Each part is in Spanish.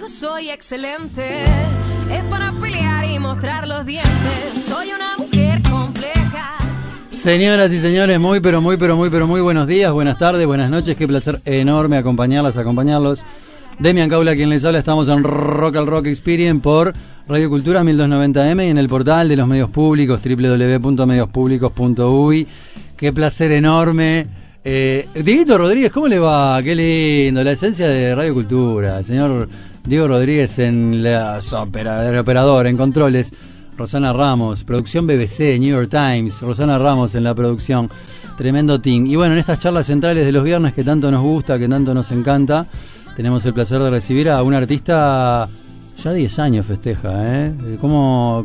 soy excelente. Es para pelear y mostrar los dientes. Soy una mujer compleja. Señoras y señores, muy buenos días, buenas tardes, buenas noches. Qué placer enorme acompañarlos. Demian Caula, quien les habla. Estamos en Rock al Rock Experience por Radio Cultura 1290M y en el portal de los medios públicos, www.mediospublicos.uy. Qué placer enorme. Dieguito Rodríguez, ¿cómo le va? Qué lindo, la esencia de Radio Cultura. El señor Diego Rodríguez en el operador, en controles. Rosana Ramos, producción BBC, New York Times. Rosana Ramos en la producción. Tremendo team. Y bueno, en estas charlas centrales de los viernes que tanto nos gusta, que tanto nos encanta, tenemos el placer de recibir a un artista, ya 10 años festeja, con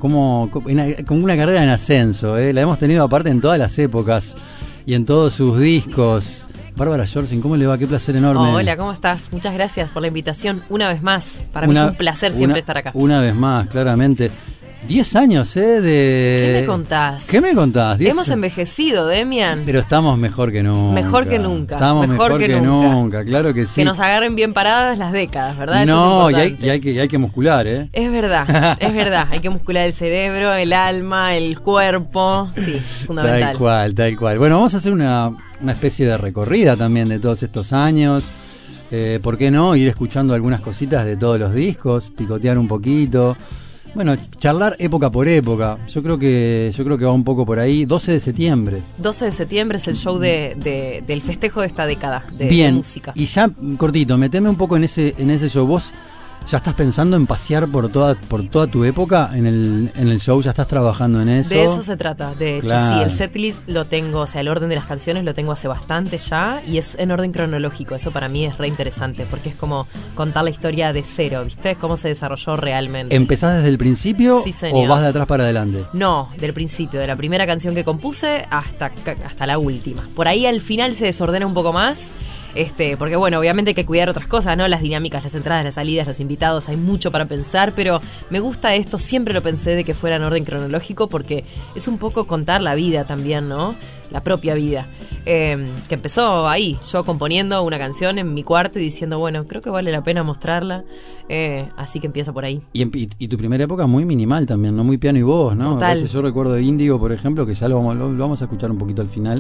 una carrera en ascenso, La hemos tenido aparte en todas las épocas y en todos sus discos. Bárbara Jorsin, ¿cómo le va? Qué placer enorme. Hola, ¿cómo estás? Muchas gracias por la invitación una vez más. Para mí es un placer siempre estar acá. Una vez más, claramente. 10 años, ¿Qué me contás? Hemos envejecido, Demian. Pero estamos mejor que nunca. Mejor que nunca. Estamos mejor que nunca, claro que sí. Que nos agarren bien paradas las décadas, ¿verdad? No, y hay que muscular, Es verdad. Hay que muscular el cerebro, el alma, el cuerpo. Sí, fundamental. Tal cual. Bueno, vamos a hacer una especie de recorrida también de todos estos años. ¿Por qué no? Ir escuchando algunas cositas de todos los discos, picotear un poquito. Bueno, charlar época por época. Yo creo que va un poco por ahí. 12 de septiembre. 12 de septiembre es el show del festejo de esta década de música. Y ya, cortito, meteme un poco en ese show. Vos ya estás pensando en pasear por toda tu época en el show, ya estás trabajando en eso. De eso se trata, de hecho, claro. Sí, el setlist lo tengo, o sea, el orden de las canciones lo tengo hace bastante ya, y es en orden cronológico. Eso para mí es re interesante, porque es como contar la historia de cero, ¿viste? Cómo se desarrolló realmente. ¿Empezás desde el principio? Sí, señor. ¿O vas de atrás para adelante? No, del principio, de la primera canción que compuse hasta la última. Por ahí al final se desordena un poco más. Porque bueno, obviamente hay que cuidar otras cosas, ¿no? Las dinámicas, las entradas, las salidas, los invitados, hay mucho para pensar, pero me gusta esto, siempre lo pensé de que fuera en orden cronológico, porque es un poco contar la vida también, ¿no? La propia vida. Que empezó ahí, yo componiendo una canción en mi cuarto y diciendo, bueno, creo que vale la pena mostrarla, así que empieza por ahí. Y tu primera época muy minimal también, ¿no? Muy piano y voz, ¿no? Total. A veces yo recuerdo de Índigo, por ejemplo, que ya lo vamos a escuchar un poquito al final.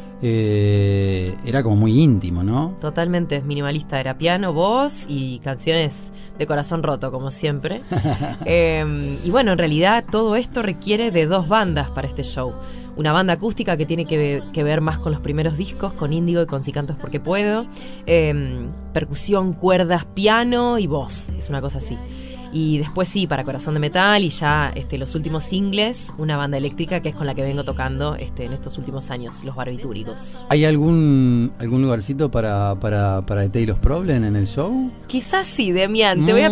Era como muy íntimo, ¿no? Totalmente minimalista, era piano, voz y canciones de corazón roto, como siempre. Y bueno, en realidad todo esto requiere de 2 bandas para este show. Una banda acústica que tiene que ver más con los primeros discos, con Índigo y con Si Canto Es Porque Puedo. Percusión, cuerdas, piano y voz, es una cosa así. Y después sí, para Corazón de Metal y ya los últimos singles, una banda eléctrica que es con la que vengo tocando en estos últimos años, Los Barbitúricos. ¿Hay algún lugarcito para The Tale of Problem en el show? Quizás sí, Demian, te voy a